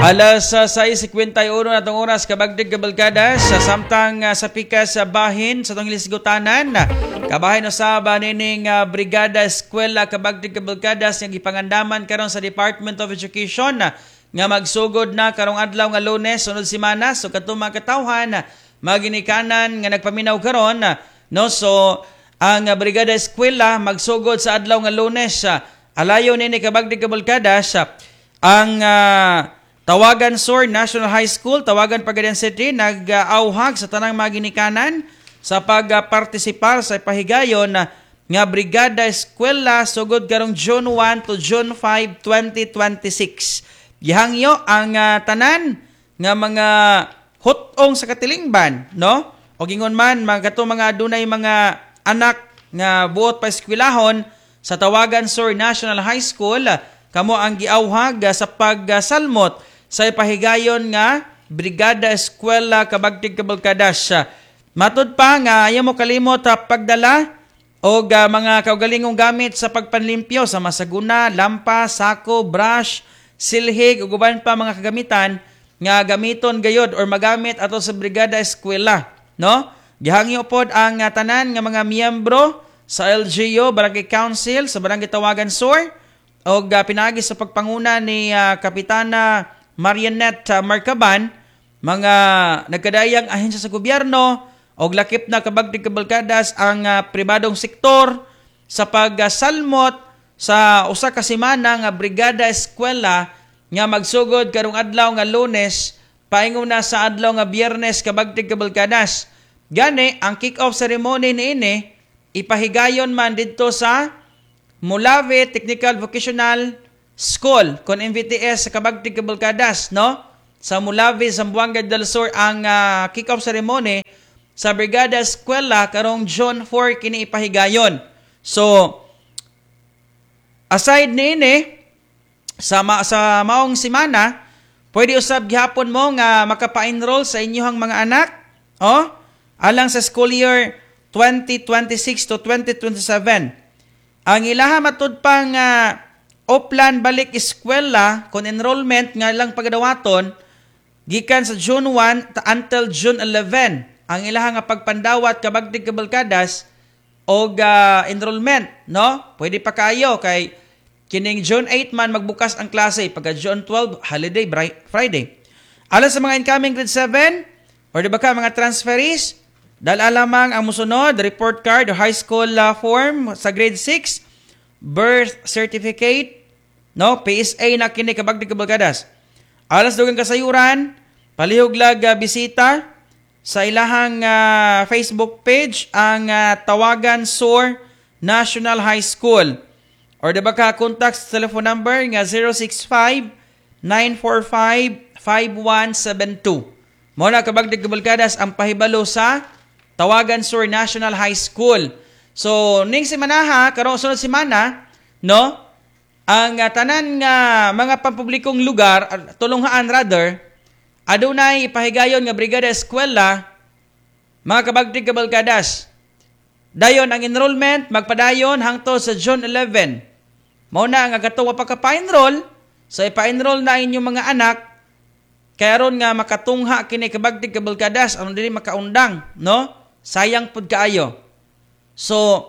Alas 6:51 na itong oras kabagdig kabalkadas sa samtang sa pikas sa bahin sa itong ilisgutanan. Kabahin usab nining Brigada Eskwela kabagdig kabalkadas nga gipangandaman karon sa Department of Education nga magsugod na karong adlaw nga Lunes sunod semana. So katong mga katawhan maginikanan nga nagpaminaw karon no, so ang Brigada Eskwela magsugod sa adlaw nga Lunes. Alayo nini kabagdig kabalkadas ang Tawagan Sur National High School, Tawagan Pagadan City, nag-auhag sa tanang mga ginikanan sa pag-partisipar sa pahigayon nga Brigada Eskwela sugod karong June 1 to June 5, 2026. Gihangyo ang tanan nga mga hutong sa katilingban, no? O gingon man, mga adunay mga anak nga buot pa eskwelahon sa Tawagan Sur National High School, kamo ang giauhag sa pagsalmot sa ipahigayon nga Brigada Eskwela kabagtig kabalkadas. Matud pa nga ayaw mo kalimot pagdala o mga kaugalingong gamit sa pagpanlimpyo sa masaguna, lampa, sako, brush, silhig ug uban pa mga kagamitan nga gamiton gayod or magamit ato sa Brigada Eskwela, no? Gihangyo pod ang tanan nga mga miyembro sa LGU Barangay Council sa Barangay Tawagan Sur o pinagi sa pagpanguna ni Kapitana Marianette Marcaban, mga nagkadayang ahensya sa gobyerno o lakip na kabagdig kabalkadas ang pribadong sektor sa pagsalmot sa usa ka semana nga Brigada Eskwela nga magsugod karong adlaw nga Lunes paingon na sa adlaw nga Biyernes kabagdig kabalkadas. Gani ang kick-off ceremony niini ipahigayon man didto sa Mulave Technical Vocational School kon MVTS sa kabagtig kabalkadas, no? Sa Mulave, Zamboanga del Sur ang kick-off ceremony sa Brigada Eskwela karong June 4 kini ipahigayon. So aside niini sa maong semana, pwede usab gihapon mo nga makapa-enroll sa inyong mga anak, oh, alang sa school year 2026 to 2027. Ang ilaha matud pang Oplan balik eskwela kon enrollment nga lang pagadawaton gikan sa June 1 until June 11. Ang ilaha nga pagpandawat kabagdig kabalkadas og enrollment, no? Pwede pa kayo kay kining June 8 man magbukas ang klase pagka June 12 holiday Friday. Alang sa mga incoming grade 7 or di ba ka mga transferees, dala lamang ang musunod report card o high school form sa grade 6, birth certificate, no, PSA na kini kabagdig kabalkadas. Alas dugang kasayuran, palihog lag bisita sa ilahang Facebook page ang Tawagan Sur National High School. Or diba ka contact sa telephone number nga 065-945-5172. Muna kabagdig kabalkadas ang pahibalo sa Tawagan Sur National High School. So, ning semana karong sunod semana, no? Ang tanan nga mga pampublikong lugar, tulunghaan rather, adunay ipahigayon nga Brigada Eskwela, mga kabagtig kabalkadas. Dayon ang enrollment magpadayon hangtod sa June 11. Mao na nga katong pagka-pa-enroll, so ipa-enroll na inyong mga anak kaya ron nga makatungha kini kabagtig kabalkadas aron dili makaundang, no? Sayang pud kaayo. So,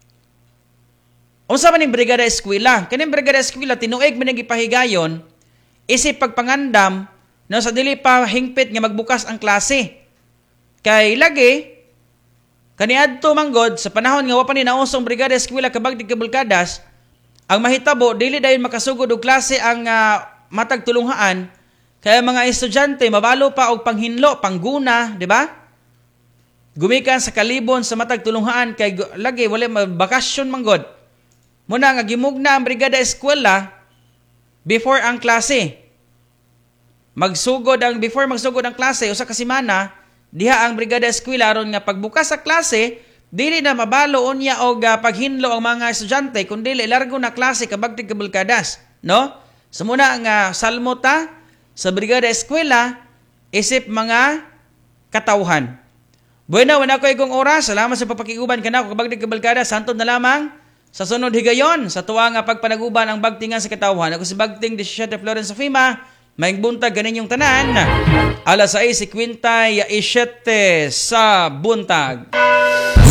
unsa man ning Brigada Eskwela? Kaning Brigada Eskwela tinuig man gipahigayon isip pagpangandam no sa dili pa hingpit nga magbukas ang klase. Kay lagi kaniadto manggod sa panahon nga wa pa ni nausong Brigada Eskwela kabagdig kabalkadas, ang mahitabo dili dayon makasugod og klase ang matag tulunghaan kaya mga estudyante mabalo pa og panghinlo, pangguna, di ba? Gumikan sa kalibon sa matag tulunghaan kay lagi wala bakasyon manggod. Muna nga gimugna ang Brigada Eskwela before ang klase. Before magsugod ang klase usa ka semana, diha ang Brigada Eskwela aron nga pagbukas sa klase dili na mabalo unya og paghinlo ang mga estudyante kundi largo na klase kabagtig kabalkadas, no? So muna nga salmota sa Brigada Eskwela isip mga katawhan. Bueno, wala ko igong oras. Salamat sa papakiguban kana ko kabagdig kabalkadas. Santod na lamang sa sunod higayon sa tuwa nga pagpanaguban ang bagtingan sa katawhan. Ako si Bagting 17 Florence Sofima. Maing buntag ganin yung tanan. Alas 6:57 sa buntag.